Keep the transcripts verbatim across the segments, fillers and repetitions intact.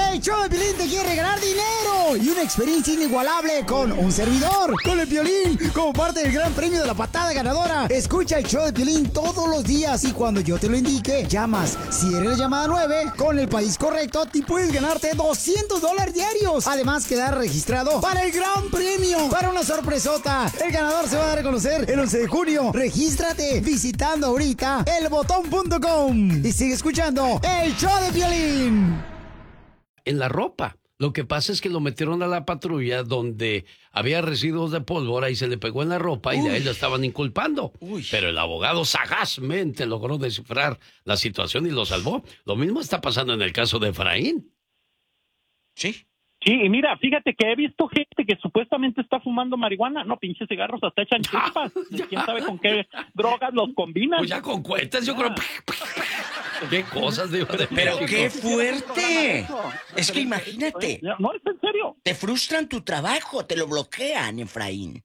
El show de Piolín te quiere regalar dinero y una experiencia inigualable con un servidor, con el Piolín, como parte del gran premio de la patada ganadora. Escucha el show de Piolín todos los días y cuando yo te lo indique, llamas. Si eres la llamada nueve, con el país correcto, te puedes ganarte doscientos dólares diarios. Además, quedar registrado para el gran premio, para una sorpresota. El ganador se va a dar a conocer el once de junio. Regístrate visitando ahorita el botón punto com y sigue escuchando el show de Piolín. En la ropa. Lo que pasa es que lo metieron a la patrulla donde había residuos de pólvora y se le pegó en la ropa y Uy. de ahí lo estaban inculpando. Uy. Pero el abogado sagazmente logró descifrar la situación y lo salvó. Lo mismo está pasando en el caso de Efraín. Sí. Sí, y mira, fíjate que he visto gente que supuestamente está fumando marihuana. No, pinches cigarros hasta echan chispas. ¿Quién sabe con qué drogas los combinan? Pues ya con cuentas, yo creo... ¿Qué cosas, digo, de Pero México? qué fuerte. Es que imagínate. No, es en serio. Te frustran tu trabajo, te lo bloquean, Efraín.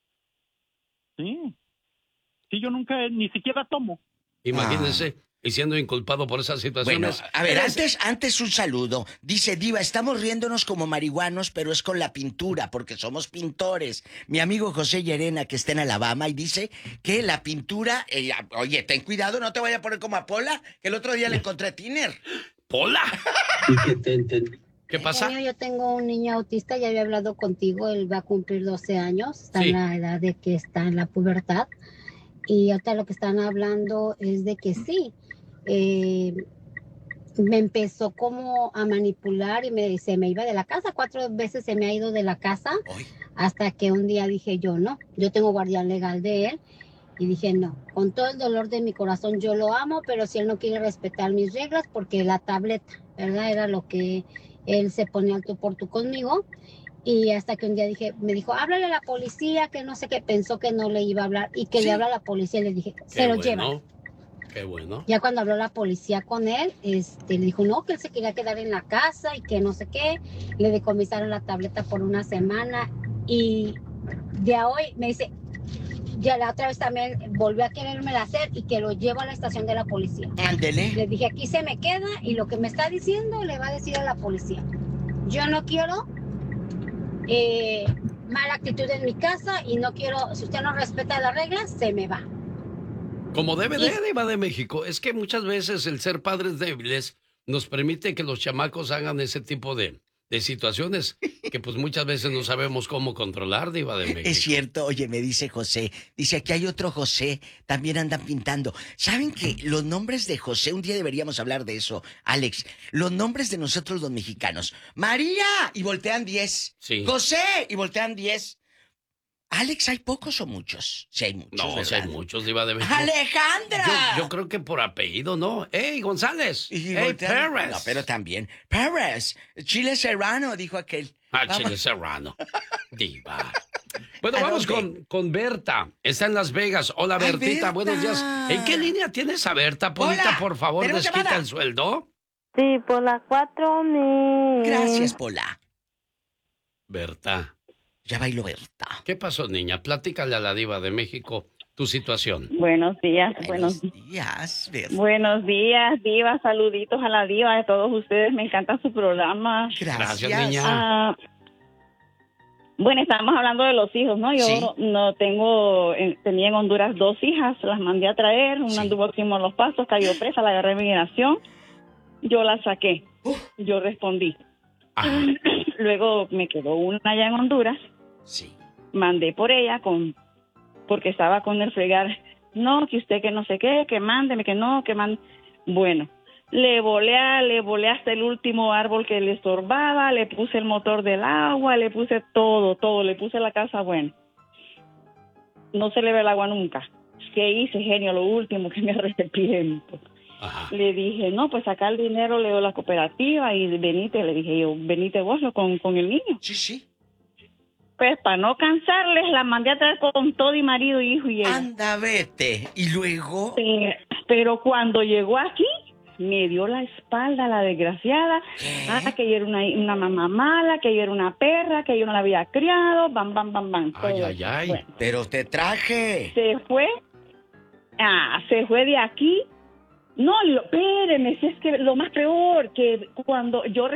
Sí. Sí, yo nunca, ni siquiera tomo. Imagínense. Ah. Y siendo inculpado por esas situaciones. Bueno, a ver, antes, antes un saludo. Dice Diva, estamos riéndonos como marihuanos, pero es con la pintura, porque somos pintores. Mi amigo José Llerena, que está en Alabama, y dice que la pintura... Eh, oye, ten cuidado, no te vaya a poner como a Pola, que el otro día le encontré tiner. ¿Pola? ¿Qué pasa? Yo tengo un niño autista, ya había hablado contigo, él va a cumplir doce años, está Sí. en la edad de que está en la pubertad. Y ahorita lo que están hablando es de que sí, eh, me empezó como a manipular y me, se me iba de la casa. Cuatro veces se me ha ido de la casa. Ay. Hasta que un día dije yo no, yo tengo guardián legal de él. Y dije no, con todo el dolor de mi corazón yo lo amo, pero si él no quiere respetar mis reglas, porque la tableta, ¿verdad? Era lo que él se ponía al tú por tú conmigo. Y hasta que un día dije, me dijo, háblale a la policía, que no sé qué, pensó que no le iba a hablar. Y que sí. le habla a la policía y le dije, se Qué lo bueno. lleva. Qué bueno. Ya cuando habló la policía con él, este, le dijo, no, que él se quería quedar en la casa y que no sé qué. Le decomisaron la tableta por una semana. Y de a hoy me dice, ya la otra vez también volvió a querérmela hacer y que lo llevo a la estación de la policía. Ándele. Le dije, aquí se me queda y lo que me está diciendo le va a decir a la policía. Yo no quiero... Eh, mala actitud en mi casa y no quiero, si usted no respeta las reglas, se me va. Como debe de, Diva de México, es que muchas veces el ser padres débiles nos permite que los chamacos hagan ese tipo de, de situaciones que pues muchas veces no sabemos cómo controlar, Diva de México. Es cierto, oye, me dice José, dice aquí hay otro José, también andan pintando. ¿Saben que los nombres de José, un día deberíamos hablar de eso, Alex, los nombres de nosotros los mexicanos, María, y voltean diez, sí. José, y voltean diez. Alex, ¿hay pocos o muchos? Sí hay muchos, No, ¿verdad? sí hay muchos, Diva de México. ¡Alejandra! Yo, yo creo que por apellido, ¿no? ¡Ey, González! Y ¡Ey, voltean- Pérez! No, pero también. Pérez, Chile Serrano, dijo aquel. Ah, Vamos. Chile Serrano. Diva. Bueno, ¿A vamos dónde? con, con Berta. Está en Las Vegas. Hola, Ay, Bertita. Berta. Buenos días. ¿En qué línea tienes a Berta? Polita, Hola, por favor, tenemos desquita llamada. el sueldo. Sí, por las cuatro mil. Gracias, Pola. Berta. Ya bailó Berta. ¿Qué pasó, niña? Platícale a la Diva de México tu situación. Buenos días, buenos, Buenos días, Berta. buenos días, Diva. Saluditos a la Diva de todos ustedes. Me encanta su programa. Gracias. Gracias, niña. Ah, bueno, estábamos hablando de los hijos, ¿no? Yo Sí. no, no tengo, en- tenía en Honduras dos hijas, las mandé a traer, una Sí. anduvo aquí en Los Pasos, cayó presa, la agarré en migración, yo la saqué, Uh. yo respondí. Ajá. Luego me quedó una allá en Honduras, Sí. mandé por ella con porque estaba con el fregar, no, que usted que no sé qué, que mándeme, que no, que mande. Bueno, le volé, a- le volé hasta el último árbol que le estorbaba, le puse el motor del agua, le puse todo, todo, le puse la casa, bueno. No se le ve el agua nunca. ¿Qué hice, genio? Lo último que me arrepiento. Ajá. Le dije, no, pues saca el dinero, le doy la cooperativa y venite, le dije yo, venite vos con, con el niño. Sí, sí. Pues para no cansarles, la mandé a traer con todo y marido, hijo y ella. Anda, vete. Y luego... Pero, pero cuando llegó aquí, me dio la espalda la desgraciada. ¿Qué? Ah, que yo era una, una mamá mala, que yo era una perra, que yo no la había criado, bam, bam, bam, bam. Ay, todo ay, eso. ay. Bueno, Pero te traje. se fue, ah, se fue de aquí. No, lo, espéreme, si es que lo más peor, que cuando yo